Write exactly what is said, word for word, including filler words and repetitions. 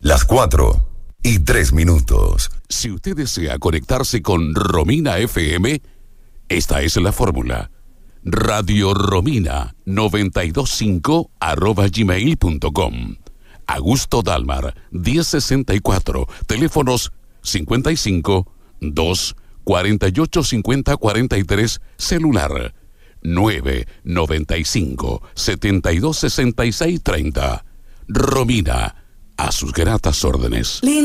Las cuatro y tres minutos. Si usted desea conectarse con Romina F M, esta es la fórmula. Radio Romina noventa y dos punto cinco arroba gmail punto com. Augusto Dalmar, diez sesenta y cuatro, teléfonos cincuenta y cinco, dos, cuarenta y ocho, cincuenta, cuarenta y tres, celular nueve, noventa y cinco, setenta y dos, sesenta y seis, treinta. Romina, a sus gratas órdenes.